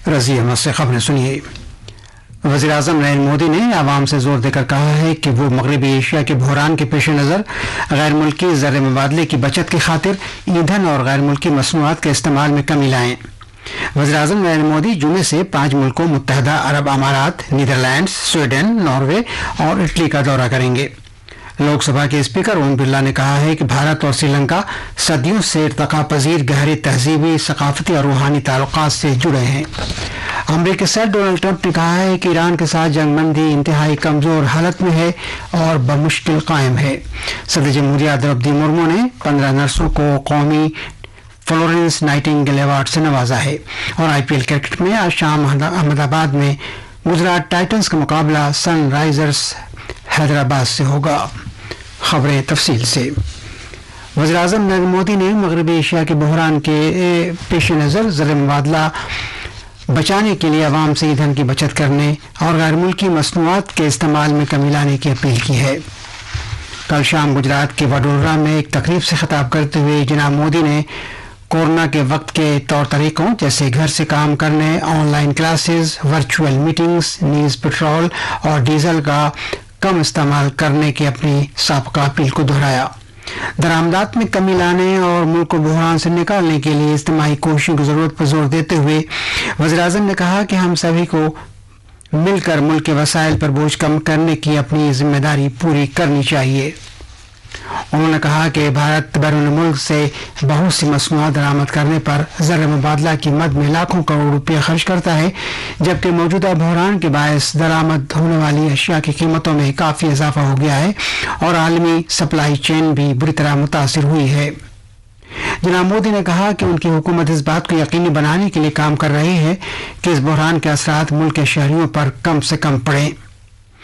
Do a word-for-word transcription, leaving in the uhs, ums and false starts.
رضی احمد سے خبریں سنیے۔ وزیر اعظم نریندر مودی نے عوام سے زور دے کر کہا ہے کہ وہ مغربی ایشیا کے بحران کے پیش نظر غیر ملکی زر مبادلے کی بچت کی خاطر ایندھن اور غیر ملکی مصنوعات کے استعمال میں کمی لائیں۔ وزیر اعظم نریندر مودی جمعے سے پانچ ملکوں متحدہ عرب امارات، نیدرلینڈز، سویڈن، ناروے اور اٹلی کا دورہ کریں گے۔ لوک سبھا کے اسپیکر اوم برلا نے کہا ہے کہ بھارت اور سری لنکا صدیوں سے ارتقا پذیر گہرے تہذیبی، ثقافتی اور روحانی تعلقات سے جڑے ہیں۔ امریکی صدر ڈونلڈ ٹرمپ نے کہا ہے کہ ایران کے ساتھ جنگ بندی انتہائی کمزور حالت میں ہے اور بمشکل قائم ہے۔ صدر جمہوریہ درپدی مرمو نے پندرہ نرسوں کو قومی فلورنس نائٹنگیل ایوارڈ سے نوازا ہے۔ اور آئی پی ایل کرکٹ میں آج شام احمد آباد میں گجرات ٹائٹنز کا مقابلہ سن رائزرز حیدرآباد سے ہوگا۔ خبریں تفصیل سے۔ وزیر اعظم نریندر مودی نے مغربی ایشیا کے بحران کے پیش نظر زر مبادلہ بچانے کے لیے عوام سے ایندھن کی بچت کرنے اور غیر ملکی مصنوعات کے استعمال میں کمی لانے کی اپیل کی ہے۔ کل شام گجرات کے وڈودرا میں ایک تقریب سے خطاب کرتے ہوئے جناب مودی نے کورونا کے وقت کے طور طریقوں جیسے گھر سے کام کرنے، on line classes, virtual meetings, نیز پٹرول اور ڈیزل کا کم استعمال کرنے کی اپنی سابقہ اپیل کو دہرایا۔ درآمدات میں کمی لانے اور ملک کو بحران سے نکالنے کے لیے اجتماعی کوششوں کی ضرورت پر زور دیتے ہوئے وزیر اعظم نے کہا کہ ہم سبھی کو مل کر ملک کے وسائل پر بوجھ کم کرنے کی اپنی ذمہ داری پوری کرنی چاہیے۔ انہوں نے کہا کہ بھارت بیرون ملک سے بہت سی مصنوعات درآمد کرنے پر زر مبادلہ کی مد میں لاکھوں کروڑ روپے خرچ کرتا ہے، جبکہ موجودہ بحران کے باعث درآمد ہونے والی اشیاء کی قیمتوں میں کافی اضافہ ہو گیا ہے اور عالمی سپلائی چین بھی بری طرح متاثر ہوئی ہے۔ جناب مودی نے کہا کہ ان کی حکومت اس بات کو یقینی بنانے کے لیے کام کر رہی ہے کہ اس بحران کے اثرات ملک کے شہریوں پر کم سے کم پڑیں۔